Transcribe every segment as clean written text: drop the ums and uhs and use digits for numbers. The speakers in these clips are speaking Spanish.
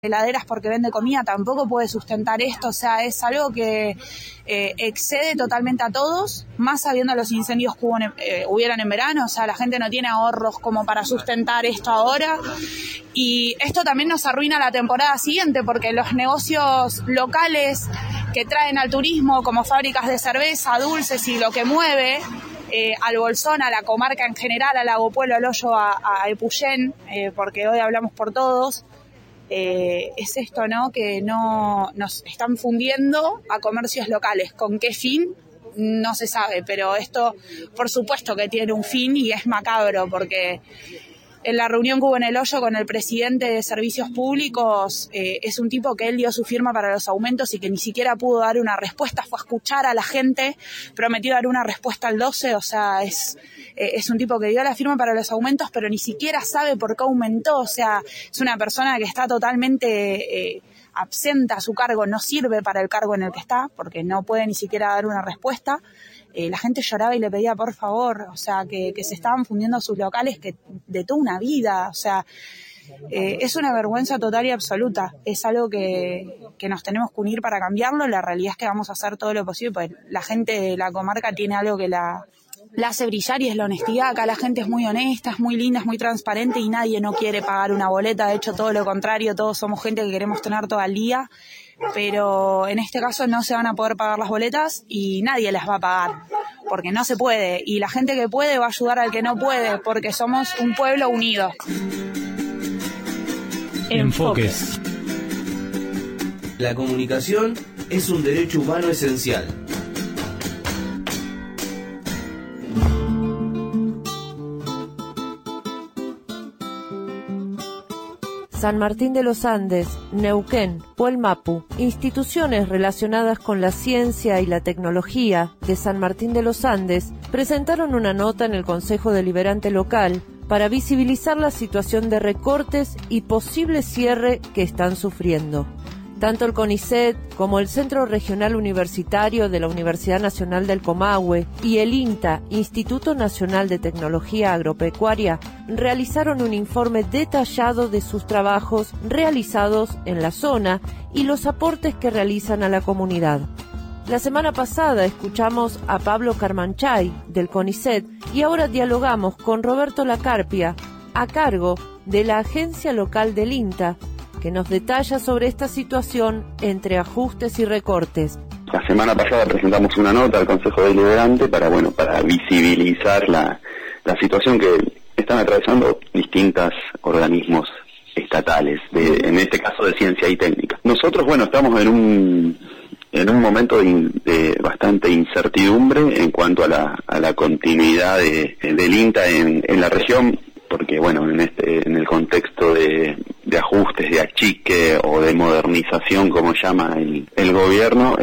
heladeras porque vende comida tampoco puede sustentar esto, o sea, es algo que excede totalmente a todos, más sabiendo los incendios que hubieron en verano, o sea, la gente no tiene ahorros como para sustentar esto ahora, y esto también nos arruina la temporada siguiente, porque los negocios locales que traen al turismo, como fábricas de cerveza, dulces y lo que mueve, al Bolsón, a la comarca en general, a Lago Pueblo, al Hoyo, a Epuyén, porque hoy hablamos por todos, es esto, ¿no? Que no nos están fundiendo a comercios locales. ¿Con qué fin? No se sabe, pero esto por supuesto que tiene un fin y es macabro, porque en la reunión que hubo en el Hoyo con el presidente de Servicios Públicos, es un tipo que él dio su firma para los aumentos y que ni siquiera pudo dar una respuesta, fue a escuchar a la gente, prometió dar una respuesta al 12, o sea, es un tipo que dio la firma para los aumentos, pero ni siquiera sabe por qué aumentó, o sea, es una persona que está totalmente absenta a su cargo, no sirve para el cargo en el que está, porque no puede ni siquiera dar una respuesta. La gente lloraba y le pedía por favor, o sea, que se estaban fundiendo sus locales que de toda una vida, o sea, es una vergüenza total y absoluta, es algo que nos tenemos que unir para cambiarlo. La realidad es que vamos a hacer todo lo posible, porque la gente de la comarca tiene algo que la hace brillar y es la honestidad. Acá la gente es muy honesta, es muy linda, es muy transparente y nadie no quiere pagar una boleta, de hecho todo lo contrario, todos somos gente que queremos tener todo el día, pero en este caso no se van a poder pagar las boletas y nadie las va a pagar, porque no se puede, y la gente que puede va a ayudar al que no puede, porque somos un pueblo unido. Enfoques. La comunicación es un derecho humano esencial. San Martín de los Andes, Neuquén, Puelmapu, instituciones relacionadas con la ciencia y la tecnología de San Martín de los Andes presentaron una nota en el Consejo Deliberante local para visibilizar la situación de recortes y posible cierre que están sufriendo. Tanto el CONICET como el Centro Regional Universitario de la Universidad Nacional del Comahue y el INTA, Instituto Nacional de Tecnología Agropecuaria, realizaron un informe detallado de sus trabajos realizados en la zona y los aportes que realizan a la comunidad. La semana pasada escuchamos a Pablo Carmanchay, del CONICET, y ahora dialogamos con Roberto Lacarpia, a cargo de la agencia local del INTA, que nos detalla sobre esta situación entre ajustes y recortes. La semana pasada presentamos una nota al Consejo Deliberante para visibilizar la situación que están atravesando distintos organismos estatales, en este caso de ciencia y técnica. Nosotros, estamos en un momento de bastante incertidumbre en cuanto a la continuidad del INTA en la región, porque en el contexto de ajustes, de achique o de modernización, como llama el gobierno,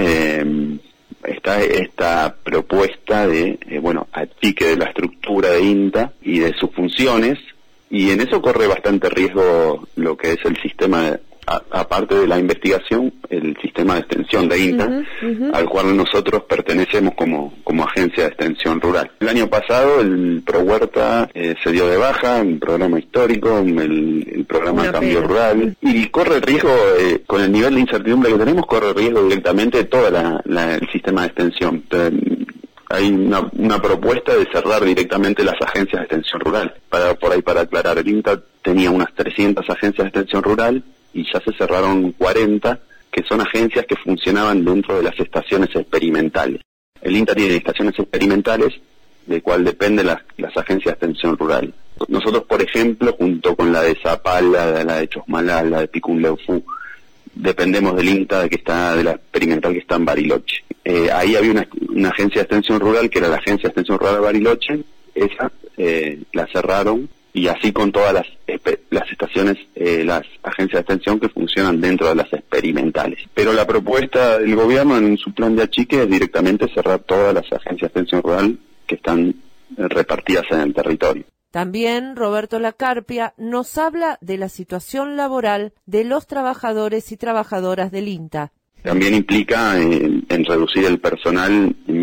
está esta propuesta de achique de la estructura de INTA y de sus funciones, y en eso corre bastante riesgo lo que es el sistema, aparte de la investigación, el sistema de extensión de INTA, al cual nosotros pertenecemos como agencia de extensión rural. El año pasado el ProHuerta se dio de baja, un programa histórico, el programa Cambio Rural, y corre riesgo, con el nivel de incertidumbre que tenemos, corre riesgo directamente todo el sistema de extensión. Hay una propuesta de cerrar directamente las agencias de extensión rural. Para aclarar, el INTA tenía unas 300 agencias de extensión rural, y ya se cerraron 40, que son agencias que funcionaban dentro de las estaciones experimentales. El INTA tiene estaciones experimentales, de cual dependen las agencias de extensión rural. Nosotros, por ejemplo, junto con la de Zapala, la de Chosmalal, la de Picunleufú, dependemos del INTA de la experimental que está en Bariloche. Ahí había una agencia de extensión rural, que era la agencia de extensión rural de Bariloche, esa la cerraron, y así con todas las estaciones, las agencias de extensión que funcionan dentro de las experimentales. Pero la propuesta del gobierno en su plan de achique es directamente cerrar todas las agencias de extensión rural que están repartidas en el territorio. También Roberto Lacarpia nos habla de la situación laboral de los trabajadores y trabajadoras del INTA. También implica en reducir el personal en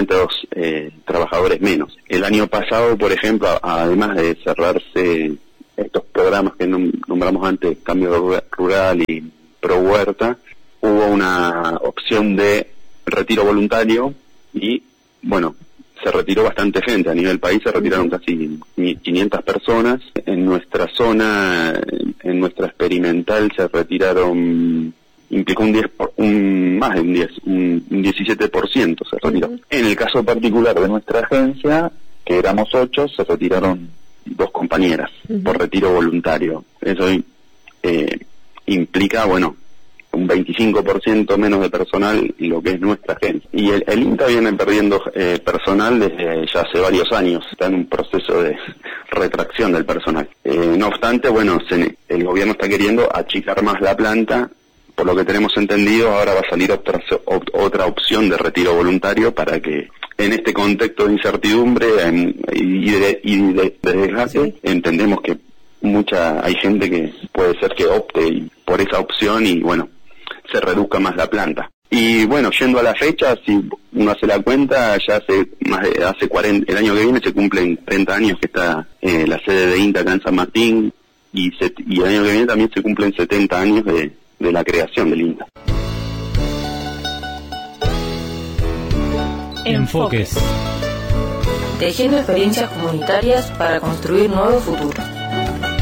1.500 trabajadores menos. El año pasado, por ejemplo, además de cerrarse estos programas que nombramos antes, Cambio Rural y Pro Huerta, hubo una opción de retiro voluntario y, bueno, se retiró bastante gente. A nivel país se retiraron casi 500 personas. En nuestra zona, en nuestra experimental, se retiraron, implicó un 17% se retiró. En el caso particular de nuestra agencia, que éramos 8, se retiraron 2 compañeras por retiro voluntario. Eso implica, bueno, un 25% menos de personal lo que es nuestra agencia. Y el INTA viene perdiendo personal desde ya hace varios años, está en un proceso de retracción del personal. No obstante, bueno, el gobierno está queriendo achicar más la planta. Por lo que tenemos entendido, ahora va a salir otra opción de retiro voluntario para que en este contexto de incertidumbre y de desgaste, entendemos que hay gente que puede ser que opte por esa opción y, bueno, se reduzca más la planta. Y bueno, yendo a la fecha, si uno hace la cuenta, ya hace 40, el año que viene se cumplen 30 años que está la sede de INTA acá en San Martín, y el año que viene también se cumplen 70 años de la creación del INTA. Enfoques. Tejiendo experiencias comunitarias para construir nuevos futuros.